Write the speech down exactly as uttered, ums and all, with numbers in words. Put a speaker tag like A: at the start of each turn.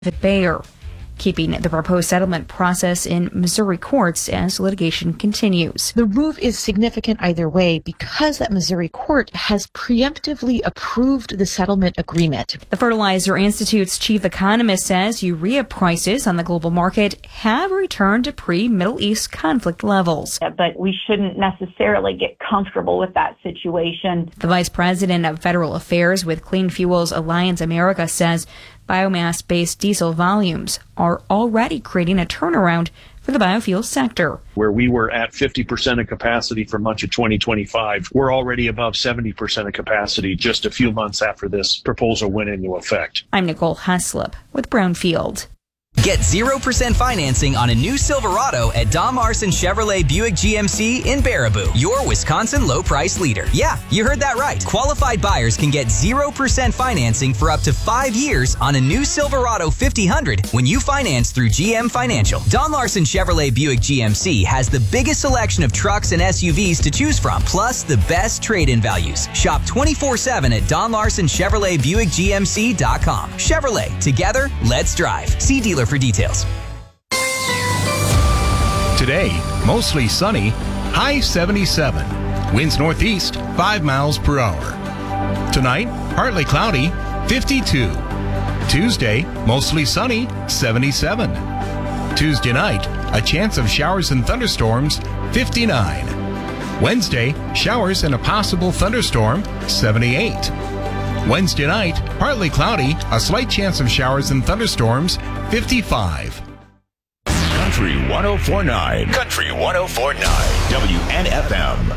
A: at Bayer, keeping the proposed settlement process in Missouri courts as litigation continues.
B: The move is significant either way because that Missouri court has preemptively approved the settlement agreement.
A: The Fertilizer Institute's chief economist says urea prices on the global market have returned to pre-Middle East conflict levels.
C: But we shouldn't necessarily get comfortable with that situation.
A: The vice president of federal affairs with Clean Fuels Alliance America says biomass-based diesel volumes are already creating a turnaround for the biofuel sector.
D: Where we were at fifty percent of capacity for much of twenty twenty-five, we're already above seventy percent of capacity just a few months after this proposal went into effect.
A: I'm Nicole Heslop with Brownfield.
E: Get zero percent financing on a new Silverado at Don Larson Chevrolet Buick G M C in Baraboo, your Wisconsin low price leader. Yeah, you heard that right. Qualified buyers can get zero percent financing for up to five years on a new Silverado fifty hundred when you finance through G M Financial. Don Larson Chevrolet Buick G M C has the biggest selection of trucks and S U Vs to choose from, plus the best trade-in values. Shop twenty-four seven at Don Larson Chevrolet Buick G M C dot com. Chevrolet, together, let's drive. See dealer for details.
F: Today, mostly sunny, high seventy-seven. Winds northeast, five miles per hour. Tonight, partly cloudy, fifty-two. Tuesday, mostly sunny, seventy-seven. Tuesday night, a chance of showers and thunderstorms, fifty-nine. Wednesday, showers and a possible thunderstorm, seventy-eight. Wednesday night, partly cloudy, a slight chance of showers and thunderstorms, fifty-five.
G: Country one oh four point nine. Country one oh four point nine. W N F M.